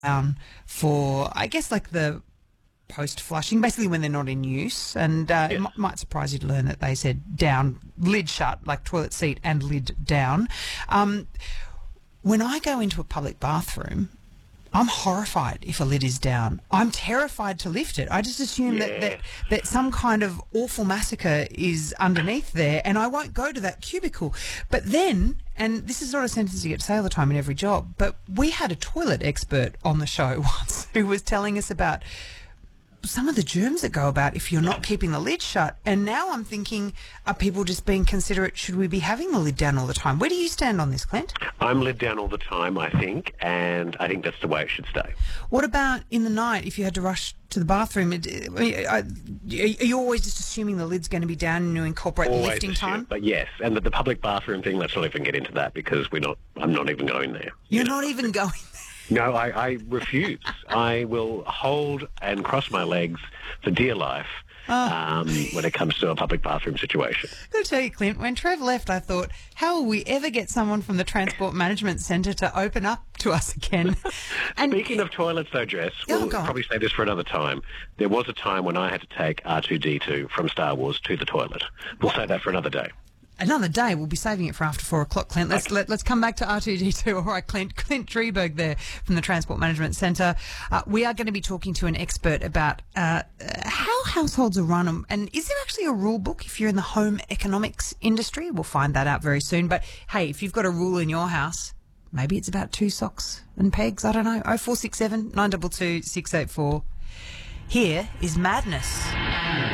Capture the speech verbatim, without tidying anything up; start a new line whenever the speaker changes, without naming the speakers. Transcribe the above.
down for, I guess, like the post-flushing, basically when they're not in use. And uh,
Yes.
it m- might surprise you to learn that they said down, lid shut, like toilet seat and lid down. Um, when I go into a public bathroom, I'm horrified if a lid is down. I'm terrified to lift it. I just assume that, that,
Yes.
that some kind of awful massacre is underneath there, and I won't go to that cubicle. But then, and this is not a sentence you get to say all the time in every job, but we had a toilet expert on the show once who was telling us about some of the germs that go about if you're not keeping the lid shut. And now I'm thinking, are people just being considerate? Should we be having the lid down all the time? Where do you stand on this, Clint?
I'm lid down all the time, I think, and I think that's the way it should stay.
What about in the night if you had to rush to the bathroom? It- I mean, I- Are you always just assuming the lid's going to be down and you incorporate the
Always
lifting
assume,
time?
But yes, and the, the public bathroom thing, let's not even get into that because we're not. I'm not even going there.
You're not even going there.
No, I, I refuse. I will hold and cross my legs for dear life um, when it comes to a public bathroom situation.
I've got to tell you, Clint, when Trev left, I thought, how will we ever get someone from the Transport Management Centre to open up to us again? And
Speaking of toilets, though, Jess,
Oh,
we'll
go on.
probably say this for another time. There was a time when I had to take R two D two from Star Wars to the toilet. We'll say that for another day.
another day, we'll be saving it for after four o'clock, Clint. Let's
Okay.
let, let's come back to R two D two. All right, Clint. Clint Drieberg there from the Transport Management Centre. Uh, we are going to be talking to an expert about uh, uh, how households are run, and, and is there actually a rule book if you're in the home economics industry? We'll find that out very soon. But hey, if you've got a rule in your house, maybe it's about two socks and pegs. I don't know. Oh four six seven nine two two six eight four. Here is Madness.